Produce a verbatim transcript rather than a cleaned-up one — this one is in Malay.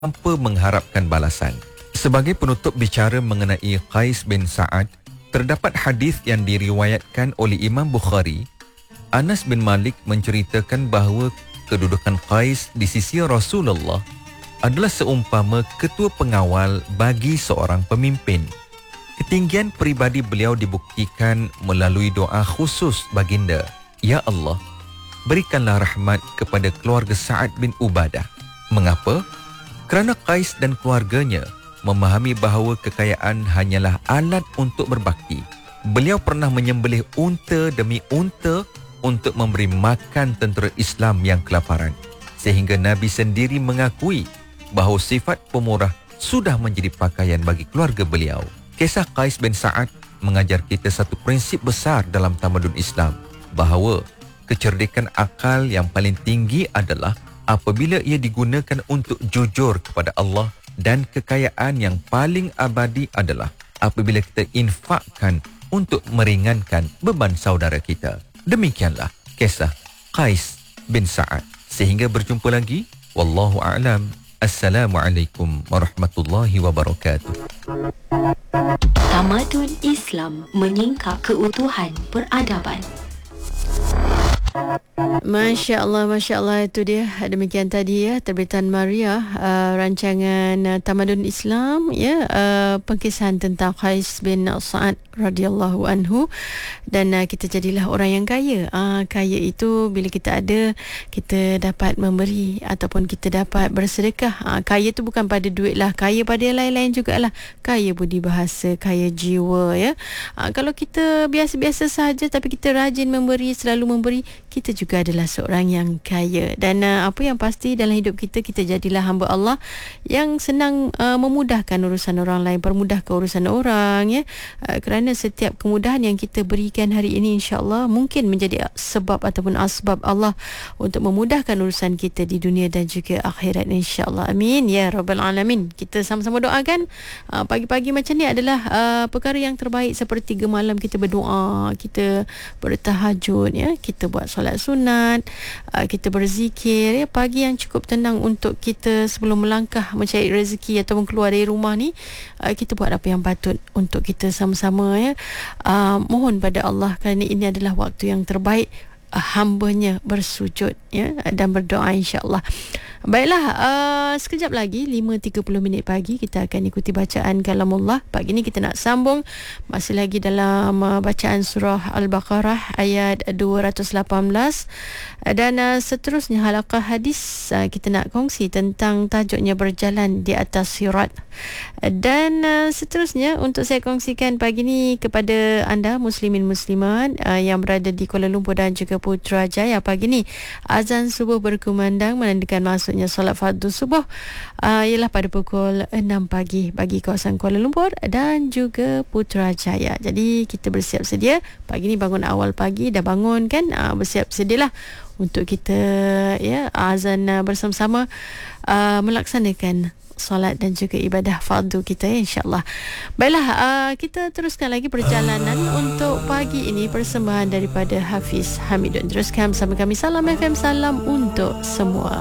tanpa mengharapkan balasan. Sebagai penutup bicara mengenai Qais bin Sa'ad, terdapat hadis yang diriwayatkan oleh Imam Bukhari. Anas bin Malik menceritakan bahawa kedudukan Qais di sisi Rasulullah adalah seumpama ketua pengawal bagi seorang pemimpin. Ketinggian peribadi beliau dibuktikan melalui doa khusus baginda, "Ya Allah, berikanlah rahmat kepada keluarga Sa'ad bin Ubadah." Mengapa? Kerana Qais dan keluarganya memahami bahawa kekayaan hanyalah alat untuk berbakti. Beliau pernah menyembelih unta demi unta untuk memberi makan tentera Islam yang kelaparan. Sehingga Nabi sendiri mengakui bahawa sifat pemurah sudah menjadi pakaian bagi keluarga beliau. Kisah Qais bin Sa'ad mengajar kita satu prinsip besar dalam tamadun Islam, bahawa kecerdikan akal yang paling tinggi adalah apabila ia digunakan untuk jujur kepada Allah, dan kekayaan yang paling abadi adalah apabila kita infakkan untuk meringankan beban saudara kita. Demikianlah kisah Qais bin Sa'ad. Sehingga berjumpa lagi. Wallahu a'lam. Assalamualaikum warahmatullahi wabarakatuh. Tamadun Islam menyingkap keutuhan peradaban. Masya Allah, Masya Allah, itu dia. Demikian tadi ya, terbitan Maria, uh, rancangan uh, Tamadun Islam, ya, uh, pengkisahan tentang Qais bin Sa'ad radhiyallahu anhu. Dan uh, kita jadilah orang yang kaya. Uh, kaya itu bila kita ada, kita dapat memberi ataupun kita dapat bersedekah. Uh, kaya itu bukan pada duit lah, kaya pada yang lain-lain jugalah. Kaya budi bahasa, kaya jiwa, ya. Uh, kalau kita biasa-biasa saja tapi kita rajin memberi, selalu memberi, kita juga adalah seorang yang kaya. Dan uh, apa yang pasti dalam hidup kita, kita jadilah hamba Allah yang senang uh, memudahkan urusan orang lain, permudahkan urusan orang, ya. Uh, kerana setiap kemudahan yang kita berikan hari ini, insya-Allah mungkin menjadi sebab ataupun asbab Allah untuk memudahkan urusan kita di dunia dan juga akhirat, insya-Allah. Amin ya rabbal alamin. Kita sama-sama doakan uh, pagi-pagi macam ni adalah uh, perkara yang terbaik. Sepertiga malam kita berdoa, kita bertahajud, ya, kita buat solat sunat, uh, kita berzikir, ya. Pagi yang cukup tenang untuk kita sebelum melangkah mencari rezeki ataupun keluar dari rumah ni, uh, kita buat apa yang patut untuk kita sama-sama, ya. Uh, mohon pada Allah kerana ini adalah waktu yang terbaik uh, hambanya bersujud, ya, dan berdoa, insya-Allah. Baiklah, uh, sekejap lagi lima tiga puluh minit pagi kita akan ikuti bacaan kalamullah. Pagi ni kita nak sambung masih lagi dalam uh, bacaan surah Al-Baqarah ayat dua ratus lapan belas, dan uh, seterusnya halaqah hadis uh, kita nak kongsi tentang tajuknya berjalan di atas sirat. Dan uh, seterusnya untuk saya kongsikan pagi ni kepada anda muslimin muslimat uh, yang berada di Kuala Lumpur dan juga Putrajaya. Pagi ni azan subuh berkumandang menandakan maksudnya solat fardu subuh uh, ialah pada pukul enam pagi bagi kawasan Kuala Lumpur dan juga Putrajaya. Jadi kita bersiap sedia pagi ni, bangun awal pagi, dah bangun kan, uh, bersiap sedialah untuk kita, ya, azan uh, bersama-sama uh, melaksanakan solat dan juga ibadah fardu kita, ya, insya-Allah. Baiklah, uh, kita teruskan lagi perjalanan untuk pagi ini, persembahan daripada Hafiz Hamidun. Teruskan bersama kami. Salam F M, salam untuk semua.